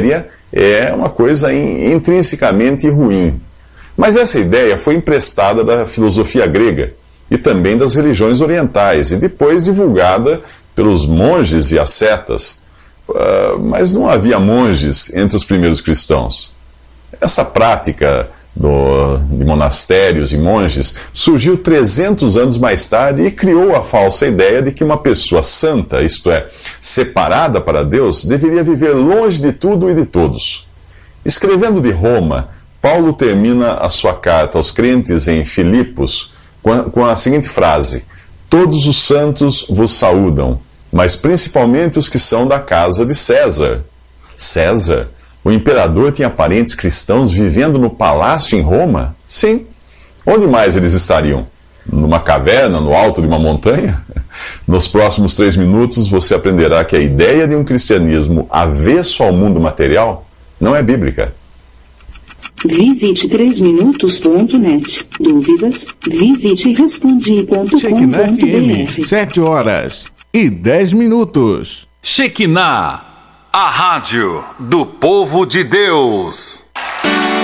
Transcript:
matéria é uma coisa intrinsecamente ruim. Mas essa ideia foi emprestada da filosofia grega e também das religiões orientais, e depois divulgada pelos monges e ascetas. Mas não havia monges entre os primeiros cristãos. Essa prática de monastérios e monges surgiu 300 anos mais tarde e criou a falsa ideia de que uma pessoa santa, isto é, separada para Deus, deveria viver longe de tudo e de todos. Escrevendo de Roma, Paulo termina a sua carta aos crentes em Filipos com a seguinte frase: todos os santos vos saúdam, mas principalmente os que são da casa de César. César? O imperador tinha parentes cristãos vivendo no palácio em Roma? Sim. Onde mais eles estariam? Numa caverna, no alto de uma montanha? Nos próximos 3 minutos você aprenderá que a ideia de um cristianismo avesso ao mundo material não é bíblica. Visite 3minutos.net. Dúvidas? Visite respondi.com.br. Shekinah FM, 7h10. Shekinah, a rádio do povo de Deus.